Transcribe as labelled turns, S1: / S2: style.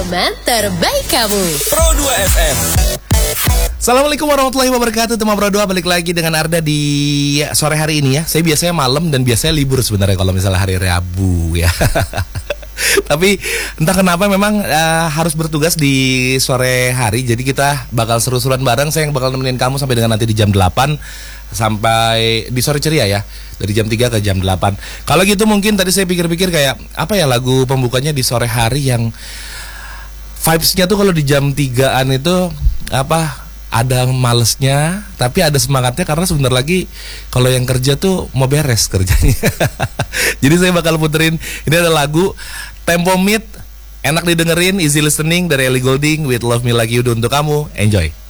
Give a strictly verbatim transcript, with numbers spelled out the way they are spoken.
S1: teman terbaik kamu.
S2: Pro dua F M.
S3: Assalamualaikum warahmatullahi wabarakatuh. Teman Pro dua balik lagi dengan Arda di sore hari ini ya. Saya biasanya malam dan biasanya libur sebenarnya kalau misalnya hari Rabu ya. Tapi entah kenapa memang uh, harus bertugas di sore hari. Jadi kita bakal seru-seruan bareng. Saya yang bakal nemenin kamu sampai dengan nanti di jam delapan. Sampai di sore ceria ya. Dari jam tiga ke jam delapan. Kalau gitu mungkin tadi saya pikir-pikir kayak apa ya lagu pembukanya di sore hari yang vibes-nya tuh kalau di jam tigaan itu apa, ada malesnya tapi ada semangatnya karena sebentar lagi kalau yang kerja tuh mau beres kerjanya. Jadi saya bakal puterin ini ada lagu Tempo Meet, enak didengerin, easy listening dari Ellie Goulding with Love Me Like You Do untuk kamu. Enjoy.